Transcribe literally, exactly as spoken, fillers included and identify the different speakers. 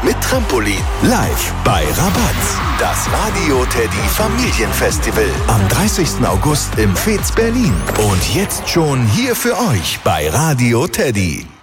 Speaker 1: Mit Trampolin. Live bei Rabatz. Das Radio Teddy Familienfestival. Am dreißigsten August im Fez Berlin. Und jetzt schon hier für euch bei Radio Teddy.